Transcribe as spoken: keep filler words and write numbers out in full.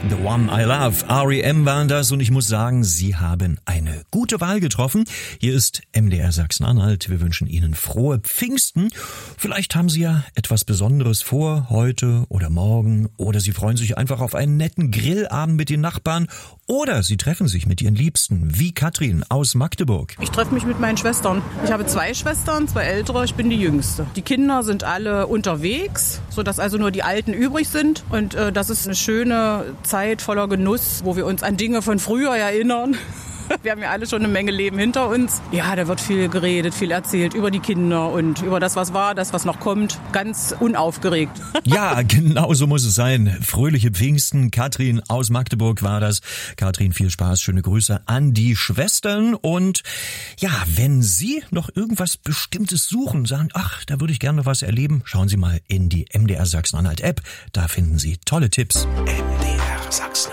The One I Love, R E M waren das und ich muss sagen, Sie haben eine gute Wahl getroffen. Hier ist M D R Sachsen-Anhalt. Wir wünschen Ihnen frohe Pfingsten. Vielleicht haben Sie ja etwas Besonderes vor, heute oder morgen, oder Sie freuen sich einfach auf einen netten Grillabend mit den Nachbarn, oder Sie treffen sich mit Ihren Liebsten, wie Katrin aus Magdeburg. Ich treffe mich mit meinen Schwestern. Ich habe zwei Schwestern, zwei ältere, ich bin die Jüngste. Die Kinder sind alle unterwegs, sodass also nur die Alten übrig sind. Und äh, das ist eine schöne Zeit voller Genuss, wo wir uns an Dinge von früher erinnern. Wir haben ja alle schon eine Menge Leben hinter uns. Ja, da wird viel geredet, viel erzählt über die Kinder und über das, was war, das, was noch kommt. Ganz unaufgeregt. Ja, genau so muss es sein. Fröhliche Pfingsten. Katrin aus Magdeburg war das. Katrin, viel Spaß, schöne Grüße an die Schwestern. Und ja, wenn Sie noch irgendwas Bestimmtes suchen, sagen, ach, da würde ich gerne was erleben, schauen Sie mal in die M D R Sachsen-Anhalt App. Da finden Sie tolle Tipps. M D R Sachsen-Anhalt.